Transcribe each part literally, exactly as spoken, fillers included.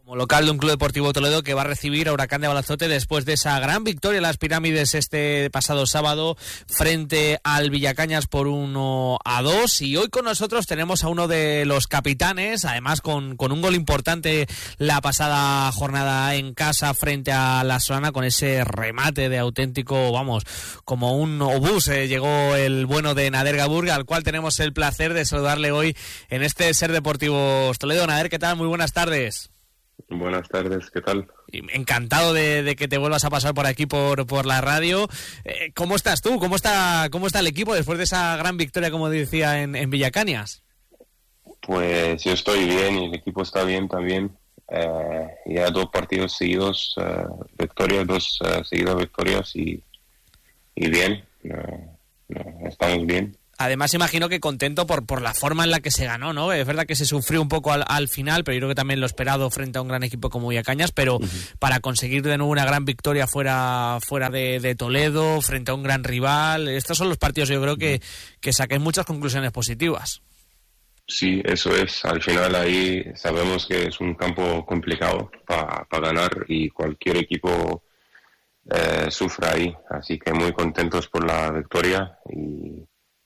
Como local de un Club Deportivo Toledo que va a recibir a Huracán de Balazote después de esa gran victoria en las Pirámides este pasado sábado frente al Villacañas por uno a dos. Y hoy con nosotros tenemos a uno de los capitanes, además con, con un gol importante la pasada jornada en casa frente a la Solana, con ese remate de auténtico, vamos, como un obús. Eh, llegó el bueno de Nader Gaburg, al cual tenemos el placer de saludarle hoy en este Ser Deportivos Toledo. Nader, ¿qué tal? Muy buenas tardes. Buenas tardes, ¿qué tal? Encantado de, de que te vuelvas a pasar por aquí por, por la radio. Eh, ¿Cómo estás tú? ¿Cómo está cómo está el equipo después de esa gran victoria, como decía, en, en Villacañas? Pues yo estoy bien y el equipo está bien también. Eh, ya dos partidos seguidos, eh, victorias, dos eh, seguidas victorias y, y bien, eh, eh, estamos bien. Además, imagino que contento por, por la forma en la que se ganó, ¿no? Es verdad que se sufrió un poco al, al final, pero yo creo que también lo esperado frente a un gran equipo como Villacañas, pero uh-huh. para conseguir de nuevo una gran victoria fuera, fuera de, de Toledo, frente a un gran rival, estos son los partidos yo creo que, que saquen muchas conclusiones positivas. Sí, eso es. Al final ahí sabemos que es un campo complicado para pa ganar y cualquier equipo eh, sufre ahí, así que muy contentos por la victoria y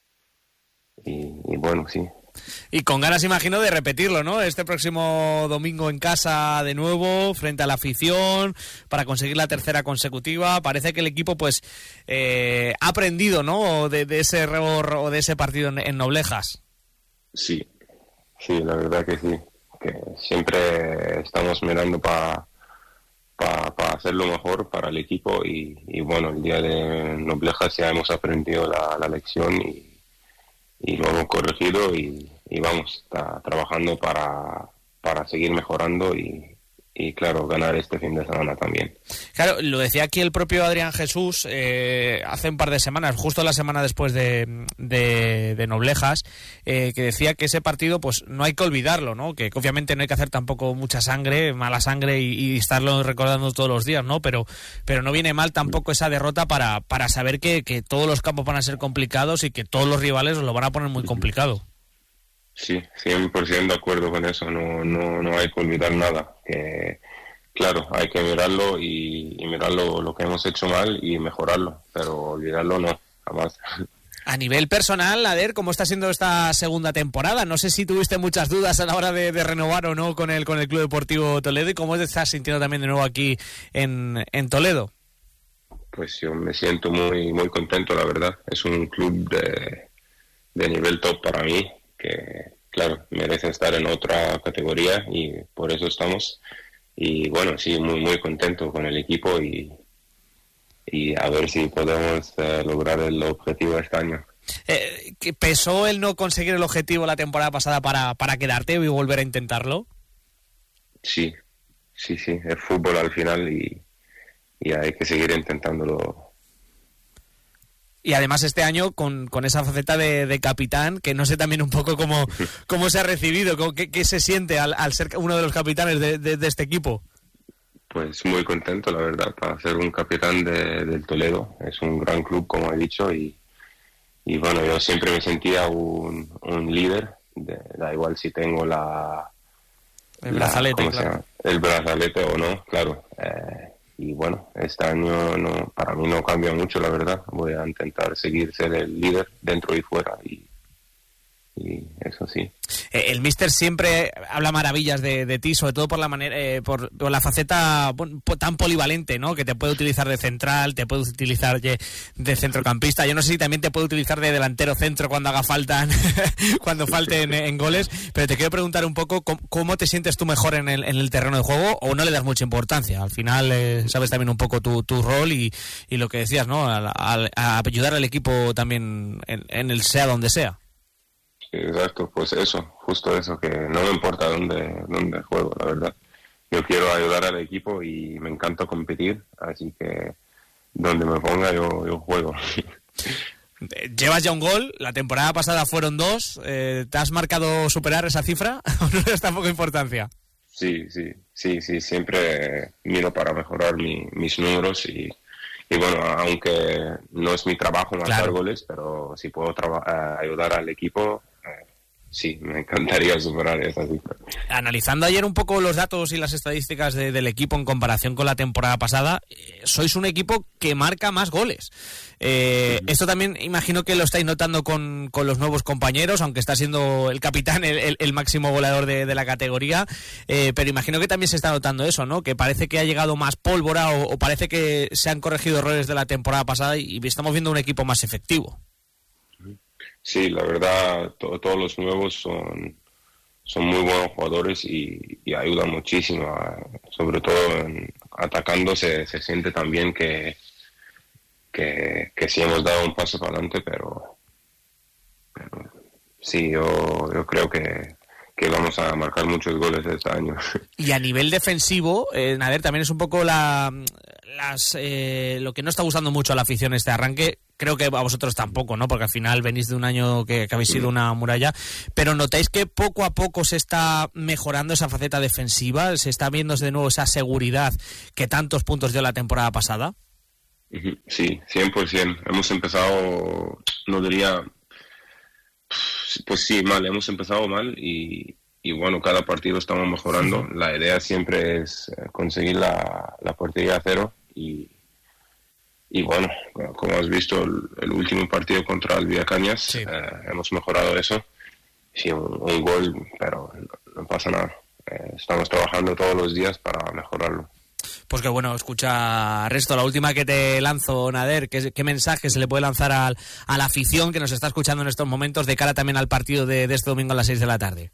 Y, y bueno, sí. Y con ganas, imagino, de repetirlo, ¿no? Este próximo domingo en casa de nuevo, frente a la afición, para conseguir la tercera consecutiva. Parece que el equipo, pues, eh, ha aprendido, ¿no? De, de ese error o de ese partido en, en Noblejas. Sí, sí, la verdad que sí. Que siempre estamos mirando para pa, pa hacerlo mejor para el equipo y, y bueno, el día de Noblejas ya hemos aprendido la, la lección y y lo hemos corregido y, y vamos, está trabajando para, para seguir mejorando y, y claro, ganar este fin de semana también. Claro, lo decía aquí el propio Adrián Jesús eh, hace un par de semanas, justo la semana después de, de, de Noblejas, eh, que decía que ese partido pues no hay que olvidarlo, ¿no? Que obviamente no hay que hacer tampoco mucha sangre, mala sangre y, y estarlo recordando todos los días, ¿no? Pero, pero no viene mal tampoco esa derrota para, para saber que, que todos los campos van a ser complicados y que todos los rivales os lo van a poner muy complicado. Sí, cien por ciento de acuerdo con eso, no, no, no hay que olvidar nada, que claro, hay que mirarlo y, y mirar lo, lo que hemos hecho mal y mejorarlo, pero olvidarlo no, jamás. A nivel personal, a ver, ¿cómo está siendo esta segunda temporada? No sé si tuviste muchas dudas a la hora de, de renovar o no con el, con el Club Deportivo Toledo y cómo te estás sintiendo también de nuevo aquí en, en Toledo. Pues yo me siento muy, muy contento, la verdad, es un club de, de nivel top para mí, que claro, merece estar en otra categoría y por eso estamos. Y bueno, sí, muy muy contento con el equipo y, y a ver si podemos eh, lograr el objetivo este año. Eh, ¿Pesó el no conseguir el objetivo la temporada pasada para, para quedarte y volver a intentarlo? Sí, sí, sí, es fútbol al final y, y hay que seguir intentándolo. Y además este año con, con esa faceta de, de capitán, que no sé también un poco cómo, cómo se ha recibido, qué, qué se siente al, al ser uno de los capitanes de, de, de este equipo. Pues muy contento, la verdad, para ser un capitán de, del Toledo. Es un gran club, como he dicho, y, y bueno, yo siempre me sentía un, un líder, de, da igual si tengo la... El brazalete, la, claro. El brazalete o no, claro. Eh, y bueno, este año no, para mí no cambia mucho, la verdad. Voy a intentar seguir ser el líder dentro y fuera y, y eso sí. Eh, el míster siempre habla maravillas de, de ti, sobre todo por la manera, eh, por, por la faceta bueno, tan polivalente, ¿no? Que te puede utilizar de central, te puede utilizar de, de centrocampista. Yo no sé si también te puede utilizar de delantero centro cuando haga falta, cuando falten en, en goles. Pero te quiero preguntar un poco cómo, cómo te sientes tú mejor en el, en el terreno de juego o no le das mucha importancia. Al final eh, sabes también un poco tu, tu rol y, y lo que decías, ¿no? A, a, a ayudar al equipo también en, en el sea donde sea. Exacto, pues eso, justo eso, que no me importa dónde, dónde juego, la verdad. Yo quiero ayudar al equipo y me encanta competir, así que donde me ponga yo, yo juego. Llevas ya un gol, la temporada pasada fueron dos, eh, ¿te has marcado superar esa cifra o no le das tampoco importancia? Sí, sí, sí, sí, siempre miro para mejorar mi, mis números y, y bueno, aunque no es mi trabajo marcar claro. goles, pero si puedo traba- ayudar al equipo... sí, me encantaría superar esa cifra. Analizando ayer un poco los datos y las estadísticas de, del equipo en comparación con la temporada pasada, eh, sois un equipo que marca más goles. Eh, uh-huh. Esto también imagino que lo estáis notando con, con los nuevos compañeros, aunque está siendo el capitán el, el, el máximo goleador de, de la categoría, eh, pero imagino que también se está notando eso, ¿no? Que parece que ha llegado más pólvora o, o parece que se han corregido errores de la temporada pasada y, y estamos viendo un equipo más efectivo. Sí, la verdad, to- todos los nuevos son, son muy buenos jugadores y, y ayudan muchísimo. A, sobre todo en, atacando se, se siente también que, que, que sí hemos dado un paso para adelante, pero, pero sí, yo, yo creo que, que vamos a marcar muchos goles este año. Y a nivel defensivo, eh, Nader, también es un poco la, las, eh, lo que no está gustando mucho a la afición este arranque. Creo que a vosotros tampoco, ¿no? Porque al final venís de un año que, que habéis sido una muralla. Pero ¿notáis que poco a poco se está mejorando esa faceta defensiva? ¿Se está viendo de nuevo esa seguridad que tantos puntos dio la temporada pasada? Sí, cien por ciento. Hemos empezado, no diría, pues sí, mal. Hemos empezado mal y, y bueno, cada partido estamos mejorando. Uh-huh. La idea siempre es conseguir la, la portería a cero y... Y bueno, como has visto, el, el último partido contra el Villacañas, sí. eh, hemos mejorado eso. Sí, un, un gol, pero no, no pasa nada. Eh, estamos trabajando todos los días para mejorarlo. Pues que bueno, escucha, Resto, la última que te lanzo, Nader, ¿qué, qué mensaje se le puede lanzar al, a la afición que nos está escuchando en estos momentos de cara también al partido de, de este domingo a las seis de la tarde?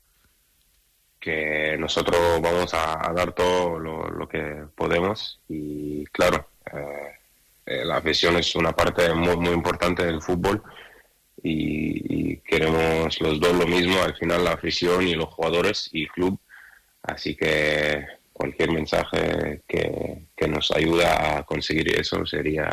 Que nosotros vamos a, a dar todo lo, lo que podemos y claro... Eh, Eh, la afición es una parte muy, muy importante del fútbol y, y queremos los dos lo mismo, al final la afición y los jugadores y el club, así que cualquier mensaje que, que nos ayuda a conseguir eso sería,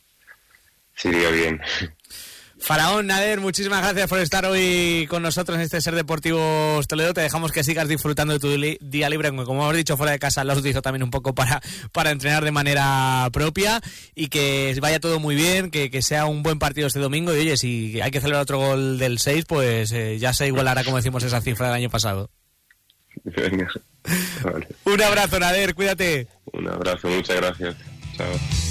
sería bien. Faraón, Nader, muchísimas gracias por estar hoy con nosotros en este Ser Deportivos Toledo. Te dejamos que sigas disfrutando de tu li- día libre, como hemos dicho, fuera de casa lo has utilizado también un poco para, para entrenar de manera propia y que vaya todo muy bien, que, que sea un buen partido este domingo y oye, si hay que celebrar otro gol del seis, pues eh, ya se igualará, como decimos, esa cifra del año pasado. Venga. Vale. Un abrazo, Nader, cuídate. Un abrazo, muchas gracias. Chao.